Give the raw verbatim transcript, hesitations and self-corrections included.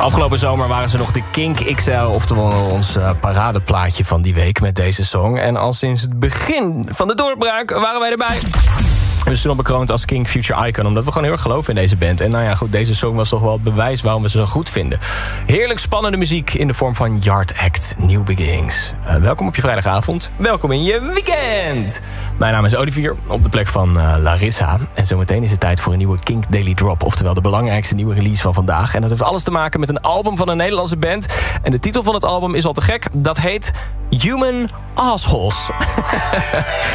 Afgelopen zomer waren ze nog de Kink X L, oftewel ons uh, paradeplaatje van die week met deze song. En al sinds het begin van de doorbraak waren wij erbij. We zijn bekroond als Kink Future Icon, omdat we gewoon heel erg geloven in deze band. En nou ja, goed, deze song was toch wel het bewijs waarom we ze zo goed vinden. Heerlijk spannende muziek in de vorm van Yard Act, New Beginnings. Uh, welkom op je vrijdagavond, welkom in je weekend! Mijn naam is Olivier, op de plek van uh, Larissa. En zometeen is het tijd voor een nieuwe Kink Daily Drop, oftewel de belangrijkste nieuwe release van vandaag. En dat heeft alles te maken met een album van een Nederlandse band. En de titel van het album is al te gek, dat heet Human Assholes.